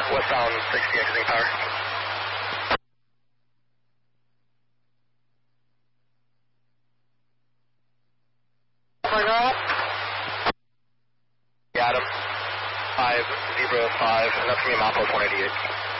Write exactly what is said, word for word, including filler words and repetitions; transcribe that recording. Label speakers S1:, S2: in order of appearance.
S1: westbound sixty exiting power. Adam, five zero five, and that's me, Mapos one eighty-eight.